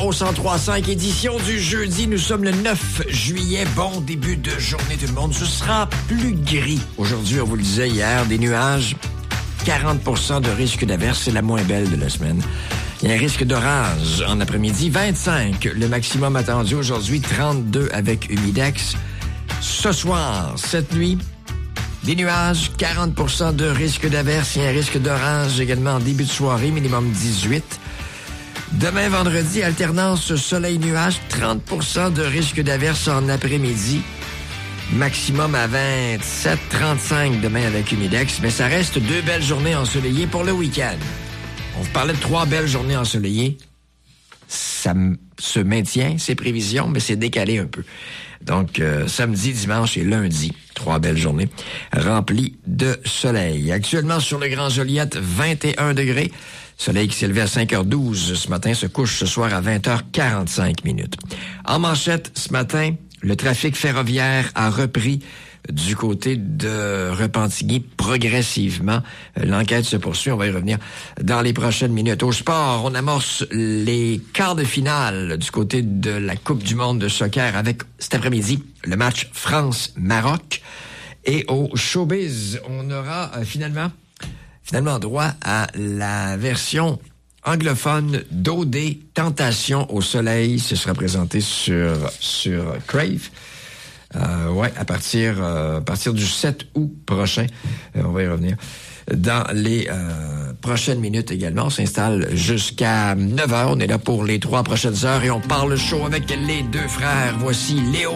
au 103.5, édition du jeudi. Nous sommes le 9 juillet. Bon début de journée, tout le monde. Ce sera plus gris. Aujourd'hui, on vous le disait hier, des nuages, 40% de risque d'averse. C'est la moins belle de la semaine. Il y a un risque d'orage en après-midi. 25, le maximum attendu aujourd'hui. 32 avec humidex. Ce soir, cette nuit, des nuages, 40% de risque d'averse. Il y a un risque d'orage également en début de soirée, minimum 18. Demain, vendredi, alternance soleil-nuage, 30% de risque d'averse en après-midi. Maximum à 27, 35 demain avec humidex. Mais ça reste 2 belles journées ensoleillées pour le week-end. On vous parlait de 3 belles journées ensoleillées. Ça se maintient, ces prévisions, mais c'est décalé un peu. Donc, samedi, dimanche et lundi, 3 belles journées remplies de soleil. Actuellement, sur le Grand Joliette, 21 degrés. Soleil qui s'est levé à 5h12 ce matin, se couche ce soir à 20h45 minutes. En manchette, ce matin, le trafic ferroviaire a repris du côté de Repentigny progressivement. L'enquête se poursuit, on va y revenir dans les prochaines minutes. Au sport, on amorce les quarts de finale du côté de la Coupe du monde de soccer avec cet après-midi le match France-Maroc. Et au showbiz, on aura finalement droit à la version anglophone d'OD Tentation au soleil. Ce sera présenté sur Crave. À partir du 7 août prochain. On va y revenir. Dans les prochaines minutes également, on s'installe jusqu'à 9h. On est là pour les 3 prochaines heures et on parle chaud avec les 2 frères. Voici Léo